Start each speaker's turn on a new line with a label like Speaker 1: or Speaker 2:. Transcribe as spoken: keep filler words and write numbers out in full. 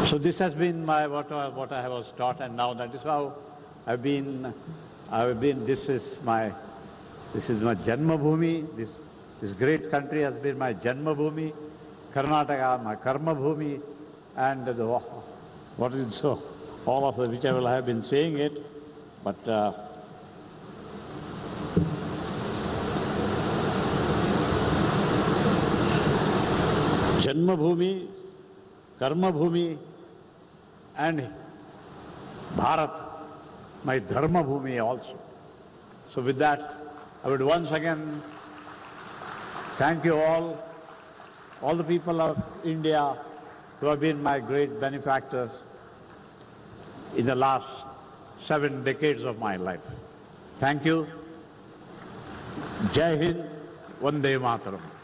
Speaker 1: So this has been my what I, what I was taught, and now that is how I've been. I've been. This is my. This is my Janma Bhumi. This this great country has been my Janma Bhumi. Karnataka, my Karma Bhumi, and the, what is so all of the which I will have been saying it, but. Uh, Janma Bhumi, Karma Bhumi, and Bharat, my Dharma Bhumi also. So with that, I would once again thank you all, all the people of India who have been my great benefactors in the last seven decades of my life. Thank you. Jai Hind, Vande Mataram.